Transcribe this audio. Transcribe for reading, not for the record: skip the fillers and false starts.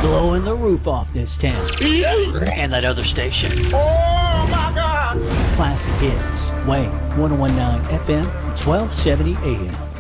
blowing the roof off this town. And that other station. Oh my God! Classic hits. Wayne, 1019 FM, 1270 AM.